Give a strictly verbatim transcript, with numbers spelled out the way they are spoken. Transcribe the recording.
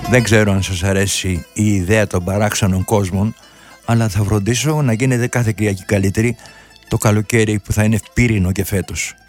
Δεν ξέρω αν σας αρέσει η ιδέα των παράξενων κόσμων, αλλά θα φροντίσω να γίνεται κάθε Κυριακή καλύτερη το καλοκαίρι που θα είναι πύρινο και φέτος.